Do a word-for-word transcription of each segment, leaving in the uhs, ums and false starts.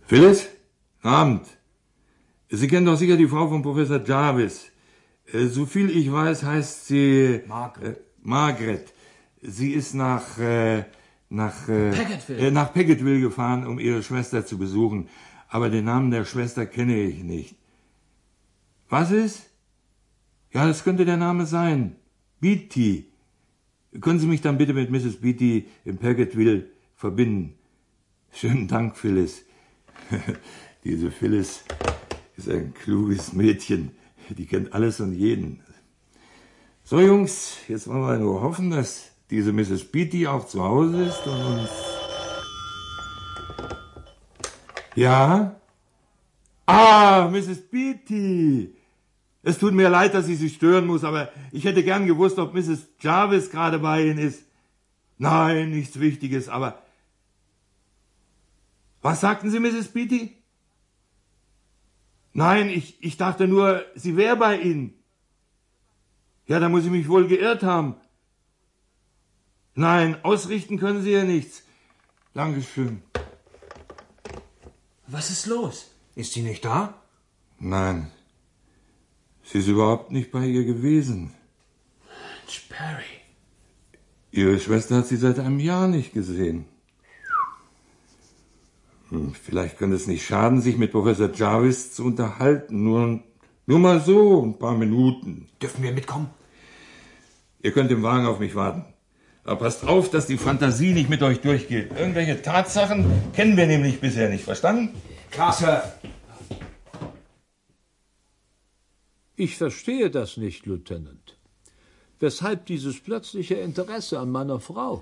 Phyllis? Abend. Sie kennen doch sicher die Frau von Professor Jarvis. So viel ich weiß, heißt sie... Margaret. Äh, Margaret. Sie ist nach... Äh, nach... Äh, Packetville. Äh, nach Packetville gefahren, um ihre Schwester zu besuchen. Aber den Namen der Schwester kenne ich nicht. Was ist? Ja, das könnte der Name sein. Beatty. Können Sie mich dann bitte mit Misses Beatty in Packetville verbinden? Schönen Dank, Phyllis. Diese Phyllis ist ein kluges Mädchen. Die kennt alles und jeden. So, Jungs, jetzt wollen wir nur hoffen, dass diese Misses Beatty auch zu Hause ist und uns... Ja? Ah, Misses Beatty! Es tut mir leid, dass ich Sie stören muss, aber ich hätte gern gewusst, ob Misses Jarvis gerade bei Ihnen ist. Nein, nichts Wichtiges, aber... Was sagten Sie, Misses Beatty? Nein, ich, ich dachte nur, sie wäre bei Ihnen. Ja, da muss ich mich wohl geirrt haben. Nein, ausrichten können Sie ja nichts. Dankeschön. Was ist los? Ist sie nicht da? Nein. Sie ist überhaupt nicht bei ihr gewesen. Mensch, Perry. Ihre Schwester hat sie seit einem Jahr nicht gesehen. Hm, vielleicht könnte es nicht schaden, sich mit Professor Jarvis zu unterhalten. Nur, nur mal so, ein paar Minuten. Dürfen wir mitkommen? Ihr könnt im Wagen auf mich warten. Aber passt auf, dass die Fantasie nicht mit euch durchgeht. Irgendwelche Tatsachen kennen wir nämlich bisher nicht. Verstanden? Klar, Sir. Ich verstehe das nicht, Lieutenant. Weshalb dieses plötzliche Interesse an meiner Frau?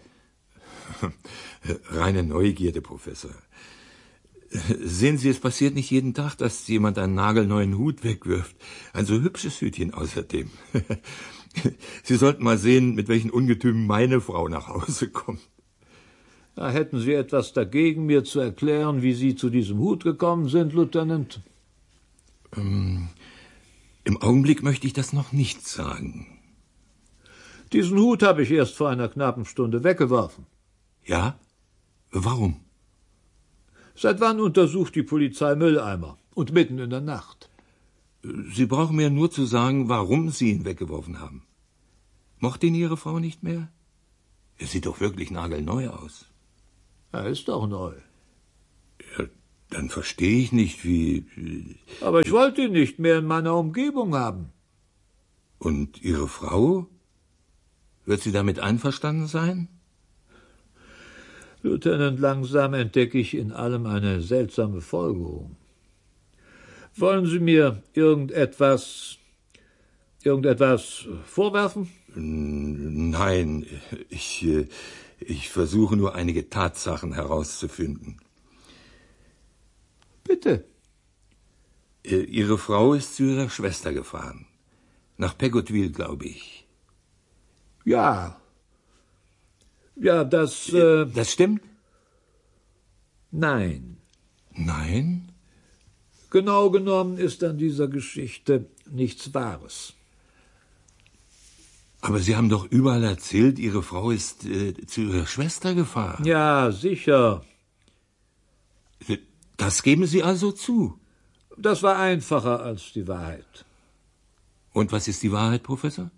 Reine Neugierde, Professor. Sehen Sie, es passiert nicht jeden Tag, dass jemand einen nagelneuen Hut wegwirft. Ein so hübsches Hütchen außerdem. Sie sollten mal sehen, mit welchen Ungetümen meine Frau nach Hause kommt. Da hätten Sie etwas dagegen, mir zu erklären, wie Sie zu diesem Hut gekommen sind, Lieutenant? Ähm, Im Augenblick möchte ich das noch nicht sagen. Diesen Hut habe ich erst vor einer knappen Stunde weggeworfen. Ja? Warum? Seit wann untersucht die Polizei Mülleimer? Und mitten in der Nacht? Sie brauchen mir nur zu sagen, warum Sie ihn weggeworfen haben. Mochte ihn Ihre Frau nicht mehr? Er sieht doch wirklich nagelneu aus. Er ist doch neu. Ja, dann verstehe ich nicht, wie... Aber ich wollte ihn nicht mehr in meiner Umgebung haben. Und Ihre Frau? Wird sie damit einverstanden sein? Lieutenant, langsam entdecke ich in allem eine seltsame Folgerung. Wollen Sie mir irgendetwas, irgendetwas vorwerfen? Nein, ich, ich versuche nur einige Tatsachen herauszufinden. Bitte. Ihre Frau ist zu ihrer Schwester gefahren. Nach Packetville, glaube ich. Ja. Ja, das... Äh, das stimmt? Nein. Nein? Genau genommen ist an dieser Geschichte nichts Wahres. Aber Sie haben doch überall erzählt, Ihre Frau ist äh, zu Ihrer Schwester gefahren. Ja, sicher. Das geben Sie also zu? Das war einfacher als die Wahrheit. Und was ist die Wahrheit, Professor?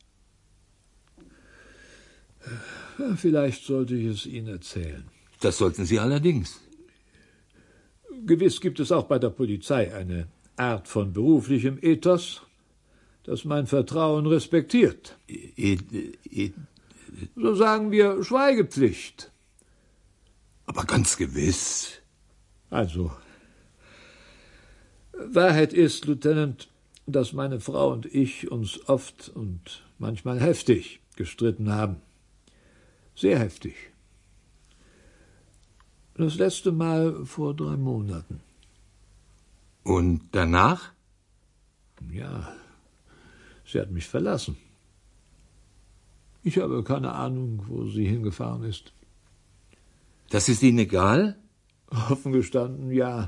Vielleicht sollte ich es Ihnen erzählen. Das sollten Sie allerdings. Gewiss gibt es auch bei der Polizei eine Art von beruflichem Ethos, das mein Vertrauen respektiert. E e so sagen wir Schweigepflicht. Aber ganz gewiss. Also, Wahrheit ist, Lieutenant, dass meine Frau und ich uns oft und manchmal heftig gestritten haben. Sehr heftig. Das letzte Mal vor drei Monaten. Und danach? Ja, sie hat mich verlassen. Ich habe keine Ahnung, wo sie hingefahren ist. Das ist Ihnen egal? Offen gestanden, ja.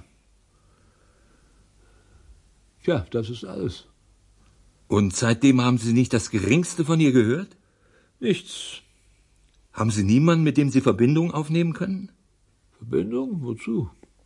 Tja, das ist alles. Und seitdem haben Sie nicht das Geringste von ihr gehört? Nichts. Haben Sie niemanden, mit dem Sie Verbindung aufnehmen können? Verbindung? Wozu?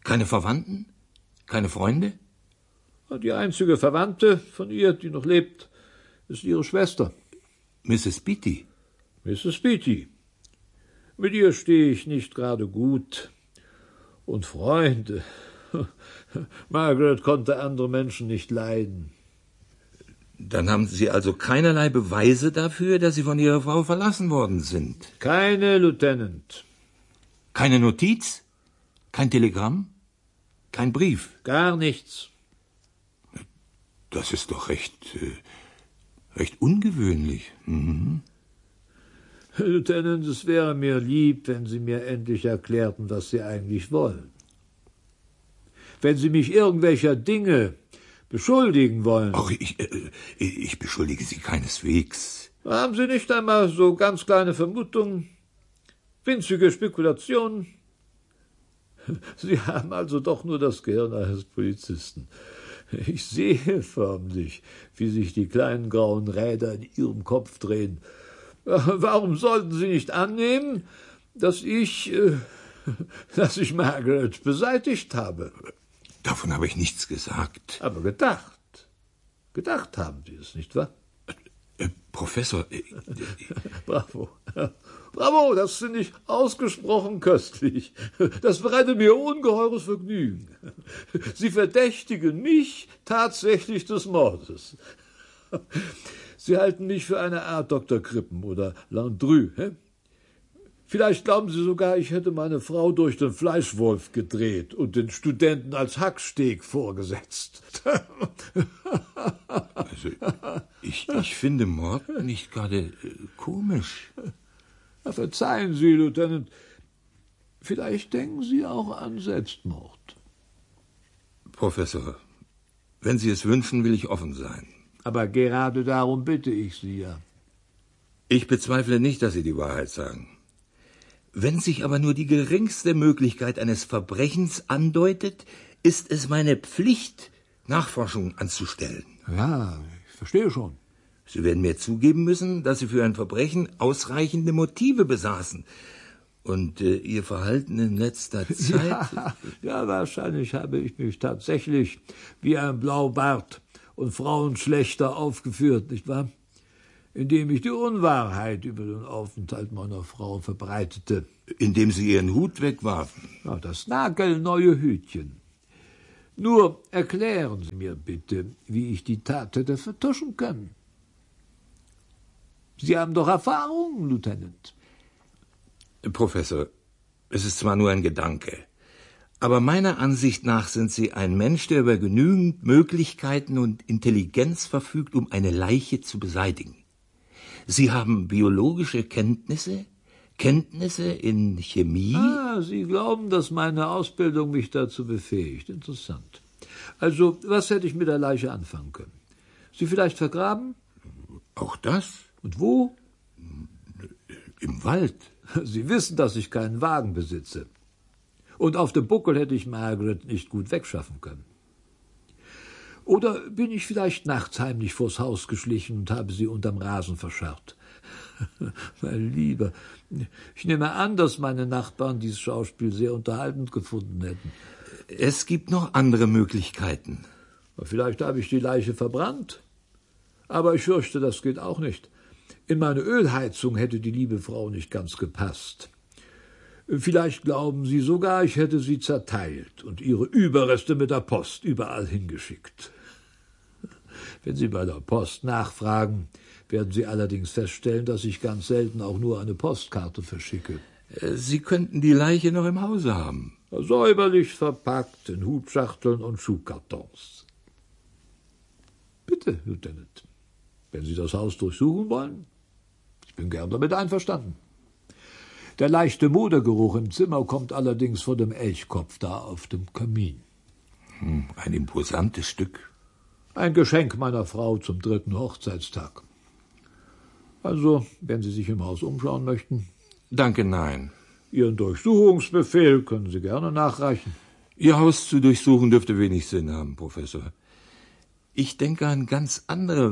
Keine Verwandten? Keine Freunde? Die einzige Verwandte von ihr, die noch lebt, ist ihre Schwester. Misses Beatty? Misses Beatty. Mit ihr stehe ich nicht gerade gut. Und Freunde. Margaret konnte andere Menschen nicht leiden. Dann haben Sie also keinerlei Beweise dafür, dass Sie von Ihrer Frau verlassen worden sind? Keine, Lieutenant. Keine Notiz? Kein Telegramm? Kein Brief? Gar nichts. Das ist doch recht, äh, recht ungewöhnlich. Mhm. Lieutenant, es wäre mir lieb, wenn Sie mir endlich erklärten, was Sie eigentlich wollen. Wenn Sie mich irgendwelcher Dinge beschuldigen wollen. Ach, ich, äh, ich beschuldige Sie keineswegs. Haben Sie nicht einmal so ganz kleine Vermutungen, winzige Spekulationen? Sie haben also doch nur das Gehirn eines Polizisten. Ich sehe förmlich, wie sich die kleinen grauen Räder in Ihrem Kopf drehen. Warum sollten Sie nicht annehmen, dass ich, äh, dass ich Margaret beseitigt habe? Davon habe ich nichts gesagt. Aber gedacht. Gedacht haben Sie es, nicht wahr? Äh, Professor... Äh, Bravo. Bravo, das finde ich ausgesprochen köstlich. Das bereitet mir ungeheures Vergnügen. Sie verdächtigen mich tatsächlich des Mordes. Sie halten mich für eine Art Doktor Krippen oder Landru. Hä? Vielleicht glauben Sie sogar, ich hätte meine Frau durch den Fleischwolf gedreht und den Studenten als Hacksteg vorgesetzt. Also, ich, ich finde Mord nicht gerade äh, komisch. Ja, verzeihen Sie, Lieutenant. Vielleicht denken Sie auch an Selbstmord. Professor, wenn Sie es wünschen, will ich offen sein. Aber gerade darum bitte ich Sie ja. Ich bezweifle nicht, dass Sie die Wahrheit sagen. Wenn sich aber nur die geringste Möglichkeit eines Verbrechens andeutet, ist es meine Pflicht, Nachforschungen anzustellen. Ja, ich verstehe schon. Sie werden mir zugeben müssen, dass Sie für ein Verbrechen ausreichende Motive besaßen. Und äh, Ihr Verhalten in letzter Zeit... Ja, ja, wahrscheinlich habe ich mich tatsächlich wie ein Blaubart und Frauenschlechter aufgeführt, nicht wahr? Indem ich die Unwahrheit über den Aufenthalt meiner Frau verbreitete. Indem Sie Ihren Hut wegwarfen. Ja, das nagelneue Hütchen. Nur erklären Sie mir bitte, wie ich die Tat hätte vertuschen können. Sie haben doch Erfahrung, Lieutenant. Professor, es ist zwar nur ein Gedanke, aber meiner Ansicht nach sind Sie ein Mensch, der über genügend Möglichkeiten und Intelligenz verfügt, um eine Leiche zu beseitigen. Sie haben biologische Kenntnisse, Kenntnisse in Chemie. Ah, Sie glauben, dass meine Ausbildung mich dazu befähigt. Interessant. Also, was hätte ich mit der Leiche anfangen können? Sie vielleicht vergraben? Auch das? Und wo? Im Wald. Sie wissen, dass ich keinen Wagen besitze. Und auf dem Buckel hätte ich Margaret nicht gut wegschaffen können. Oder bin ich vielleicht nachts heimlich vors Haus geschlichen und habe sie unterm Rasen verscharrt? Mein Lieber, ich nehme an, dass meine Nachbarn dieses Schauspiel sehr unterhaltend gefunden hätten. Es gibt noch andere Möglichkeiten. Vielleicht habe ich die Leiche verbrannt. Aber ich fürchte, das geht auch nicht. In meine Ölheizung hätte die liebe Frau nicht ganz gepasst. Vielleicht glauben Sie sogar, ich hätte sie zerteilt und ihre Überreste mit der Post überall hingeschickt. Wenn Sie bei der Post nachfragen, werden Sie allerdings feststellen, dass ich ganz selten auch nur eine Postkarte verschicke. Sie könnten die Leiche noch im Hause haben. Säuberlich verpackt in Hutschachteln und Schuhkartons. Bitte, Lieutenant, wenn Sie das Haus durchsuchen wollen, ich bin gern damit einverstanden. Der leichte Modergeruch im Zimmer kommt allerdings von dem Elchkopf da auf dem Kamin. Hm, ein imposantes Stück. Ein Geschenk meiner Frau zum dritten Hochzeitstag. Also, wenn Sie sich im Haus umschauen möchten. Danke, nein. Ihren Durchsuchungsbefehl können Sie gerne nachreichen. Ihr Haus zu durchsuchen dürfte wenig Sinn haben, Professor. Ich denke an ganz andere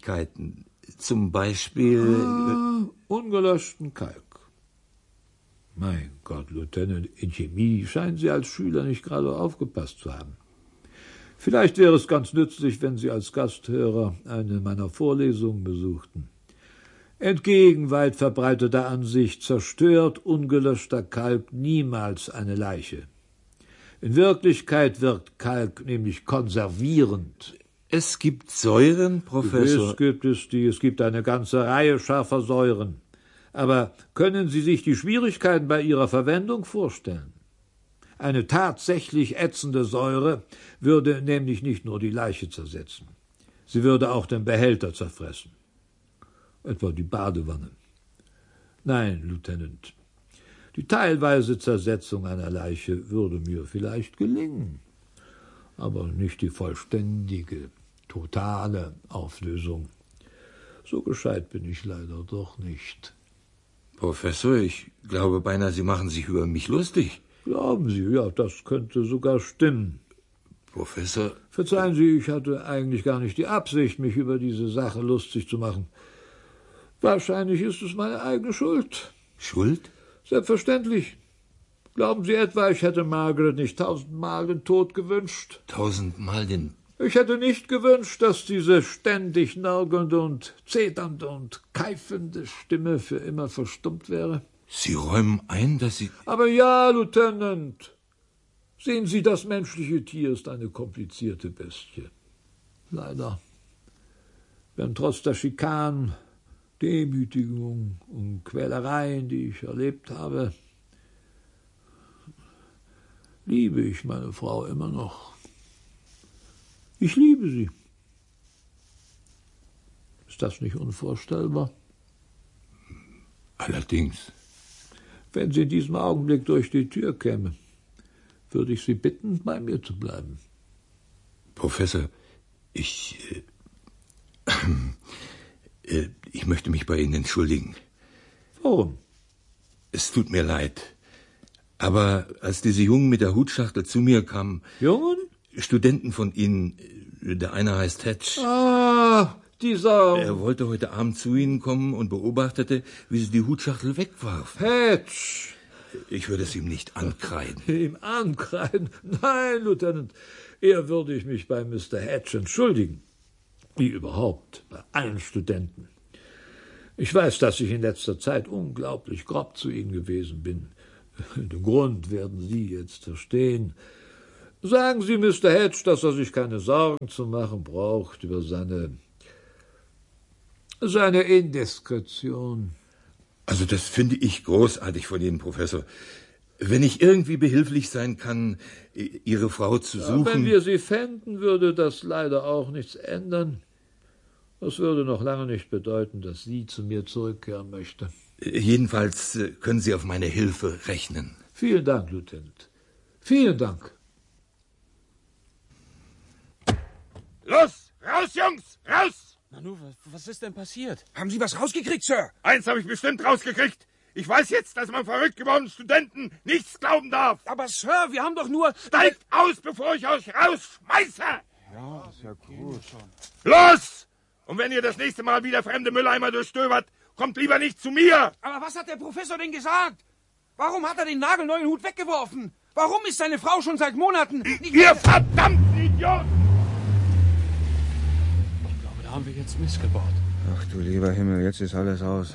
Möglichkeiten. Zum Beispiel... Ah, ungelöschten Kalk. Mein Gott, Lieutenant, in Chemie scheinen Sie als Schüler nicht gerade aufgepasst zu haben. Vielleicht wäre es ganz nützlich, wenn Sie als Gasthörer eine meiner Vorlesungen besuchten. Entgegen weit verbreiteter Ansicht zerstört ungelöschter Kalk niemals eine Leiche. In Wirklichkeit wirkt Kalk nämlich konservierend. Es gibt Säuren, Professor. Gewiss gibt es die, es gibt eine ganze Reihe scharfer Säuren. Aber können Sie sich die Schwierigkeiten bei ihrer Verwendung vorstellen? Eine tatsächlich ätzende Säure würde nämlich nicht nur die Leiche zersetzen. Sie würde auch den Behälter zerfressen. Etwa die Badewanne. Nein, Lieutenant, die teilweise Zersetzung einer Leiche würde mir vielleicht gelingen, aber nicht die vollständige, totale Auflösung. So gescheit bin ich leider doch nicht. Professor, ich glaube beinahe, Sie machen sich über mich lustig. Glauben Sie, ja, das könnte sogar stimmen. Professor... Verzeihen Sie, ich hatte eigentlich gar nicht die Absicht, mich über diese Sache lustig zu machen. Wahrscheinlich ist es meine eigene Schuld. Schuld? Selbstverständlich. Glauben Sie etwa, ich hätte Margaret nicht tausendmal den Tod gewünscht? Tausendmal den... Ich hätte nicht gewünscht, dass diese ständig nörgelnde und zeternde und keifende Stimme für immer verstummt wäre. Sie räumen ein, dass Sie... Aber ja, Lieutenant. Sehen Sie, das menschliche Tier ist eine komplizierte Bestie. Leider. Wenn trotz der Schikanen, Demütigung und Quälereien, die ich erlebt habe, liebe ich meine Frau immer noch. Ich liebe sie. Ist das nicht unvorstellbar? Allerdings. Wenn sie in diesem Augenblick durch die Tür käme, würde ich Sie bitten, bei mir zu bleiben. Professor, ich... Äh, äh, ich möchte mich bei Ihnen entschuldigen. Warum? Es tut mir leid. Aber als diese Jungen mit der Hutschachtel zu mir kamen... Jungen? Studenten von Ihnen, der eine heißt Hatch. Ah, dieser... Er wollte heute Abend zu Ihnen kommen und beobachtete, wie Sie die Hutschachtel wegwarfen. Hatch! Ich würde es ihm nicht ankreiden. Ihm ankreiden? Nein, Lieutenant. Eher würde ich mich bei Mister Hatch entschuldigen. Wie überhaupt, bei allen Studenten. Ich weiß, dass ich in letzter Zeit unglaublich grob zu Ihnen gewesen bin. Den Grund werden Sie jetzt verstehen. Sagen Sie Mister Hatch, dass er sich keine Sorgen zu machen braucht über seine... seine Indiskretion. Also das finde ich großartig von Ihnen, Professor. Wenn ich irgendwie behilflich sein kann, Ihre Frau zu suchen... Ja, wenn wir sie fänden, würde das leider auch nichts ändern. Das würde noch lange nicht bedeuten, dass sie zu mir zurückkehren möchte. Jedenfalls können Sie auf meine Hilfe rechnen. Vielen Dank, Lieutenant. Vielen Dank. Los, raus, Jungs, raus! Nanu, was ist denn passiert? Haben Sie was rausgekriegt, Sir? Eins habe ich bestimmt rausgekriegt. Ich weiß jetzt, dass man verrückt gewordenen Studenten nichts glauben darf. Aber Sir, wir haben doch nur... Steigt aus, bevor ich euch rausschmeiße! Ja, das ist ja gut. Los! Und wenn ihr das nächste Mal wieder fremde Mülleimer durchstöbert, kommt lieber nicht zu mir! Aber was hat der Professor denn gesagt? Warum hat er den nagelneuen Hut weggeworfen? Warum ist seine Frau schon seit Monaten... nicht Ihr verdammten Idioten! Ich glaube, da haben wir jetzt missgebaut. Ach du lieber Himmel, jetzt ist alles aus.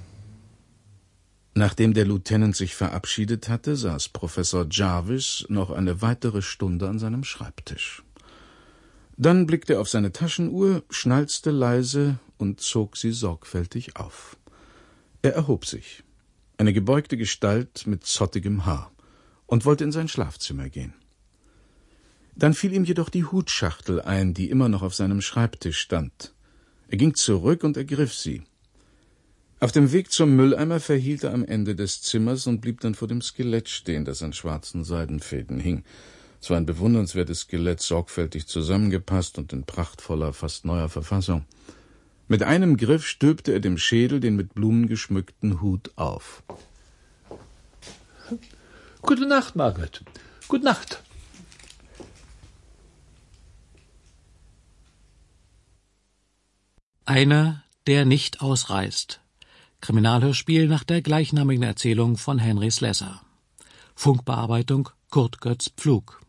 Nachdem der Lieutenant sich verabschiedet hatte, saß Professor Jarvis noch eine weitere Stunde an seinem Schreibtisch. Dann blickte er auf seine Taschenuhr, schnalzte leise und zog sie sorgfältig auf. Er erhob sich, eine gebeugte Gestalt mit zottigem Haar, und wollte in sein Schlafzimmer gehen. Dann fiel ihm jedoch die Hutschachtel ein, die immer noch auf seinem Schreibtisch stand. Er ging zurück und ergriff sie. Auf dem Weg zum Mülleimer verhielt er am Ende des Zimmers und blieb dann vor dem Skelett stehen, das an schwarzen Seidenfäden hing. Es war ein bewundernswertes Skelett, sorgfältig zusammengepasst und in prachtvoller, fast neuer Verfassung. Mit einem Griff stülpte er dem Schädel den mit Blumen geschmückten Hut auf. Gute Nacht, Margaret. Gute Nacht. Einer, der nicht ausreist. Kriminalhörspiel nach der gleichnamigen Erzählung von Henry Slesser. Funkbearbeitung Kurt Götz Pflug.